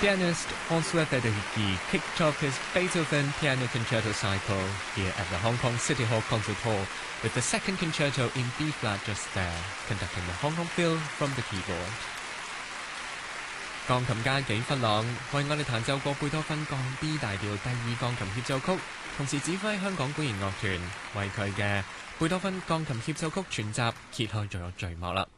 Pianist François Federici kicked off his Beethoven Piano Concerto cycle here at the Hong Kong City Hall Concert Hall with the second concerto in B-flat just there, conducting the Hong Kong Phil from the keyboard. 鋼琴家紀芬朗為我哋彈奏過貝多芬降 B 大調第二鋼琴協奏曲，同時指揮香港管弦樂團為佢嘅貝多芬鋼琴協奏曲全集揭開咗序幕啦。